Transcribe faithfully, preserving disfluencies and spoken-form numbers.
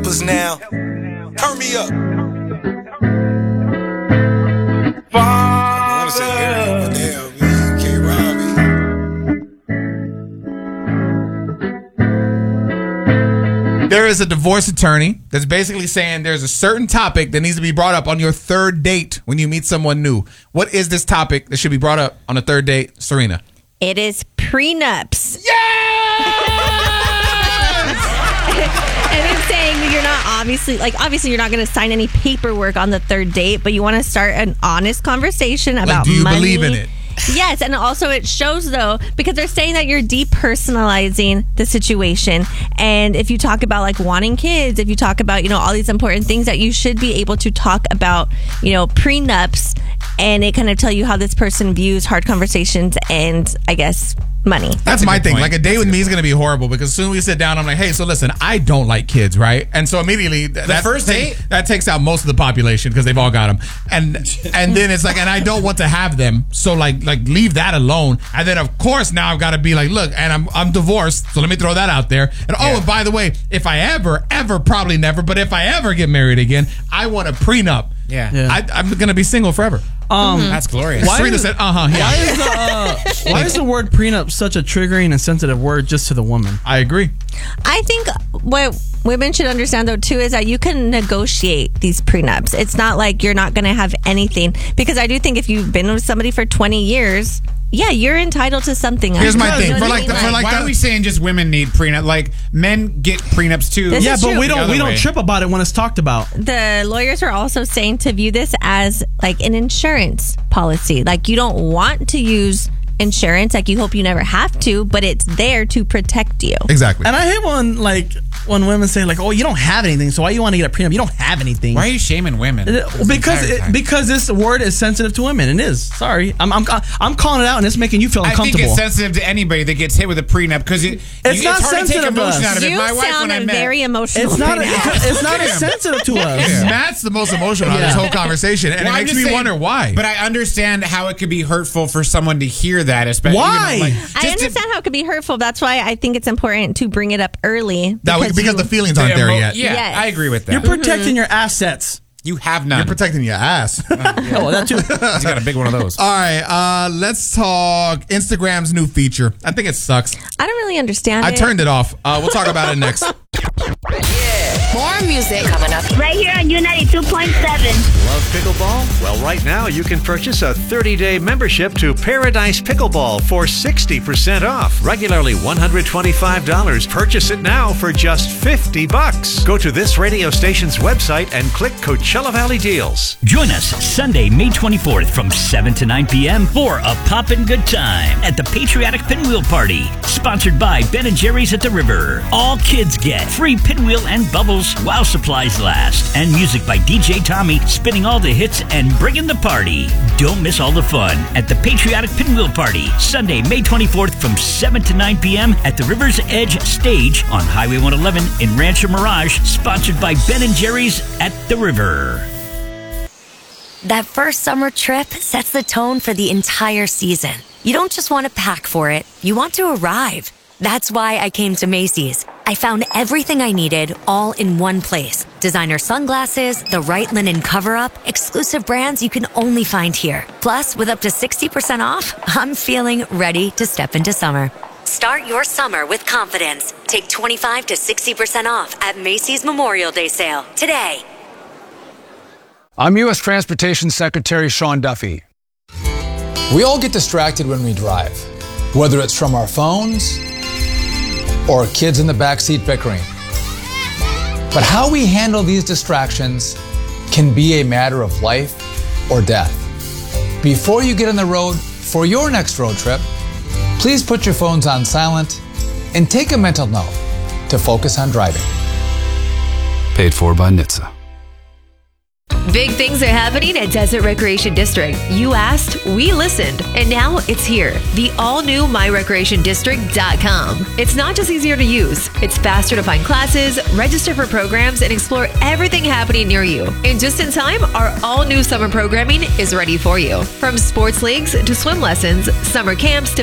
us now. Turn me up. Father. Damn, man, can't rob me. There is a divorce attorney that's basically saying there's a certain topic that needs to be brought up on your third date when you meet someone new. What is this topic that should be brought up on a third date, Serena? It is prenups. And it's saying you're not obviously, like, obviously you're not going to sign any paperwork on the third date, but you want to start an honest conversation about Like, do you money. believe in it? Yes, and also it shows, though, because they're saying that you're depersonalizing the situation. And if you talk about, like, wanting kids, if you talk about, you know, all these important things, that you should be able to talk about, you know, prenups, and it kind of tell you how this person views hard conversations and, I guess, money. That's my thing. point. Like, a date with me is going to be horrible because as soon as we sit down, I'm like, hey, so listen, I don't like kids, right? And so immediately, th- that first take- date? that takes out most of the population because they've all got them. And and then it's like, and I don't want to have them, so like like leave that alone. And then of course now I've got to be like, look, and I'm I'm divorced, so let me throw that out there. And oh, Yeah. and by the way, if I ever ever probably never, but if I ever get married again, I want a prenup. Yeah. Yeah. I, I'm going to be single forever. Um, That's glorious. Why Serena is- said, uh huh. Yeah, Why is the uh, why is the word prenup such a triggering and sensitive word just to the woman? I agree. I think what women should understand, though, too, is that you can negotiate these prenups. It's not like you're not going to have anything. Because I do think if you've been with somebody for twenty years, yeah, you're entitled to something. Here's my You thing. know For what I like mean? the- for like Why the- are we saying just women need prenup? Like, men get prenups too. This Yeah, is but true. we The don't other we don't way. trip about it when it's talked about. The lawyers are also saying to view this as like an insurance policy. Like, you don't want to use insurance, like you hope you never have to, but it's there to protect you. Exactly. And I hate when like when women say like, "Oh, you don't have anything, so why you want to get a prenup? You don't have anything." Why are you shaming women? Uh, this Because entire it, time? because this word is sensitive to women. It is. Sorry, I'm I'm I'm calling it out, and it's making you feel I think uncomfortable. it's sensitive to anybody that gets hit with a prenup because it, It's you, not it's hard to take sensitive to emotion us. out of it. You My wife, sound when I met, very emotional. It's not. right now. It's not as sensitive to us. Matt's the most emotional of this Yeah. whole conversation, and Well, it I'm makes just me saying- wonder why. But I understand how it could be hurtful for someone to hear that, especially. Why? You know, like, I just to- understand how it could be hurtful. That's why I think it's important to bring it up early. that was because you- the feelings aren't there emo- yet. Yeah, Yes. I agree with that. You're protecting your assets. you have none. You're protecting your ass. Oh, that too. He's got a big one of those. All right, uh, let's talk Instagram's new feature. I think it sucks. I don't really understand I it. turned it off. Uh, we'll talk about it next. More music coming up. Right here on U ninety-two point seven. Love pickleball? Well, right now you can purchase a thirty-day membership to Paradise Pickleball for sixty percent off. Regularly one hundred twenty-five dollars. Purchase it now for just fifty bucks. Go to this radio station's website and click Coachella Valley Deals. Join us Sunday, May twenty-fourth from seven to nine p.m. for a poppin' good time at the Patriotic Pinwheel Party. Sponsored by Ben and Jerry's at the River. All kids get free pinwheel and bubbles while supplies last. And music by D J Tommy, spinning all the hits and bringing the party. Don't miss all the fun at the Patriotic Pinwheel Party. Sunday, May twenty-fourth from seven to nine p.m. at the River's Edge Stage on Highway one eleven in Rancho Mirage. Sponsored by Ben and Jerry's at the River. That first summer trip sets the tone for the entire season. You don't just want to pack for it, you want to arrive. That's why I came to Macy's. I found everything I needed all in one place. Designer sunglasses, the right linen cover-up, exclusive brands you can only find here. Plus, with up to sixty percent off, I'm feeling ready to step into summer. Start your summer with confidence. Take twenty-five to sixty percent off at Macy's Memorial Day sale today. I'm U S Transportation Secretary Sean Duffy. We all get distracted when we drive, whether it's from our phones or kids in the backseat bickering. But how we handle these distractions can be a matter of life or death. Before you get on the road for your next road trip, please put your phones on silent and take a mental note to focus on driving. Paid for by N H T S A. Big things are happening at Desert Recreation District. You asked, we listened, and now it's here. The all-new my recreation district dot com. It's not just easier to use. It's faster to find classes, register for programs, and explore everything happening near you. And just in time, our all-new summer programming is ready for you. From sports leagues to swim lessons, summer camps to